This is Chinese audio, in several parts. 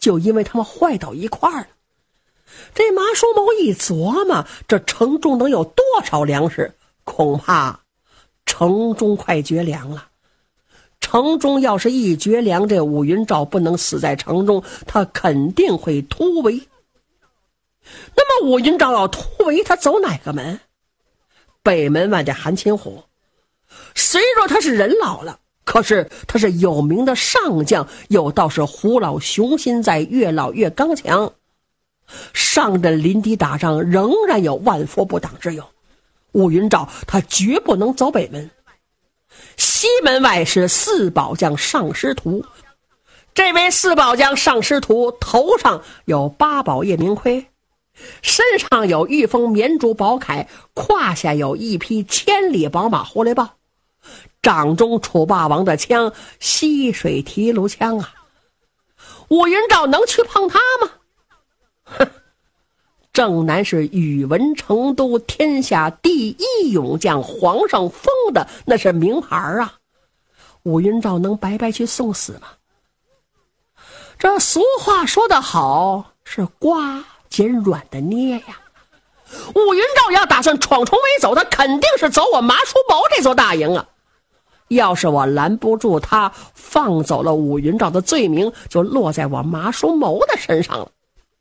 就因为他们坏到一块儿了。这马叔谋一琢磨，这城中能有多少粮食？恐怕城中快绝粮了。城中要是一绝粮，这武云照不能死在城中，他肯定会突围。那么武云照要突围，他走哪个门？北门外的韩擒虎。虽说他是人老了，可是他是有名的上将，有道是虎老雄心在，越老越刚强。上阵临敌打仗，仍然有万佛不挡之勇。武云照他绝不能走北门。西门外是四宝将上师徒，这位四宝将上师徒头上有八宝夜明盔，身上有玉峰绵竹宝铠，胯下有一匹千里宝马狐狸豹，掌中楚霸王的枪，溪水提炉枪啊！武云照能去碰他吗？哼！正南是宇文成都天下第一勇将，皇上封的那是名牌啊！武云照能白白去送死吗？这俗话说得好，是瓜捡软的捏呀。武云照要打算闯重围走，他肯定是走我马叔谋这座大营啊！要是我拦不住他，放走了武云照的罪名，就落在我马叔谋的身上了。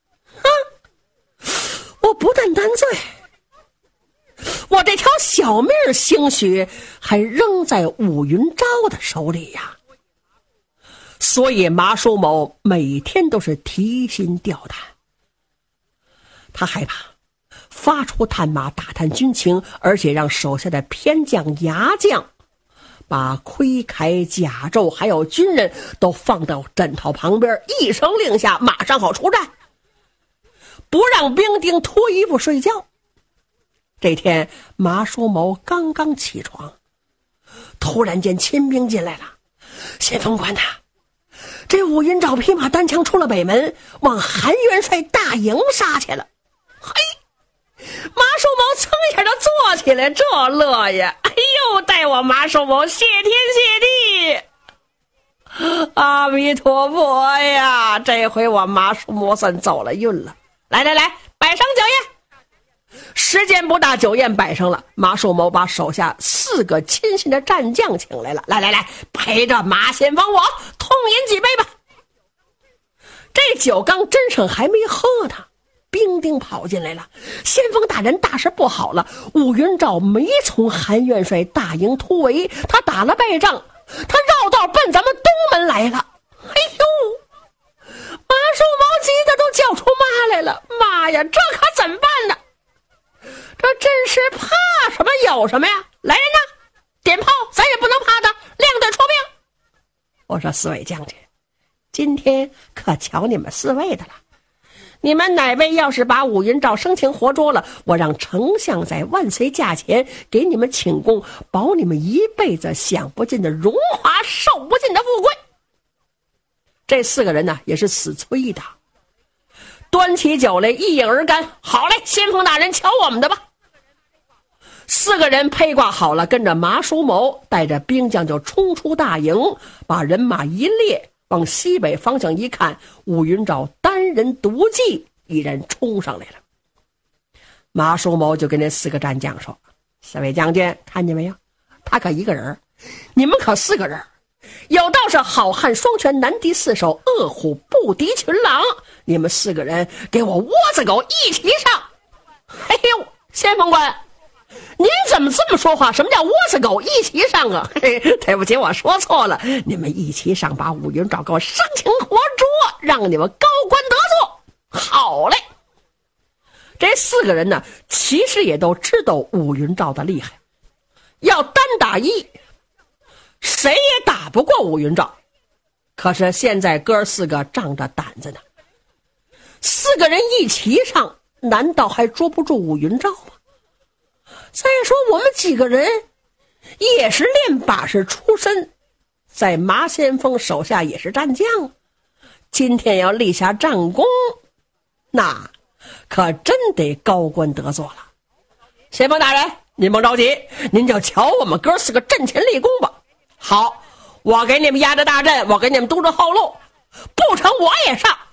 我不但担罪，我这条小命兴许还扔在武云昭的手里呀。所以马叔谋每天都是提心吊胆，他害怕发出探马打探军情，而且让手下的偏将牙将把盔铠甲胄还有军人都放到枕头旁边，一声令下马上好出战，不让兵丁脱衣服睡觉。这天马叔谋刚刚起床，突然间亲兵进来了。先锋官呐，这武云照披马单枪出了北门，往韩元帅大营杀去了。嘿，马叔谋噌一下就坐起来，这乐呀！哎呦，待我马叔谋谢天谢地，阿弥陀佛呀！这回我马叔谋算走了运了。来来来，摆上酒宴。时间不大，酒宴摆上了。马叔谋把手下4个亲信的战将请来了，来来来，陪着马先锋我痛饮几杯吧。这酒刚斟上还没喝呢，兵丁跑进来了。先锋大人，大事不好了！武云照没从韩元帅大营突围，他打了败仗，他绕道奔咱们东门来了。哎呦！马叔谋急得都叫出妈来了，妈呀，这可怎么办呢？这真是怕什么有什么呀！来人呐，点炮，咱也不能怕他，亮队出兵。我说4位将军，今天可瞧你们4位的了。你们哪位要是把武云照生擒活捉了，我让丞相在万岁驾前给你们请功，保你们一辈子享不尽的荣华，受不尽的富贵。这4个人呢，也是死催的，端起酒来一饮而干。好嘞，先锋大人，瞧我们的吧。4个人披挂好了，跟着马叔谋带着兵将就冲出大营，把人马一列，往西北方向一看，武云照单人独骑一人冲上来了。马叔谋就跟那4个战将说：“4位将军，看见没有？他可一个人，你们可4个人。有道是好汉双拳难敌4手，恶虎不敌群狼。你们4个人给我窝子狗一起上！”哎呦，先锋官，您怎么这么说话？什么叫窝子狗一起上啊？嘿，对不起，我说错了。你们一起上，把武云照给我生擒活捉，让你们高官得坐。好嘞！这4个人呢，其实也都知道武云照的厉害，要单打1，谁也打不过武云照。可是现在哥4个仗着胆子呢，4个人一起上，难道还捉不住武云照吗？再说我们几个人也是练把式出身，在马先锋手下也是战将，今天要立下战功，那可真得高官得坐了。先锋大人，您甭着急，您就瞧我们哥4个阵前立功吧。好，我给你们压着大阵，我给你们督着后路，不成我也上。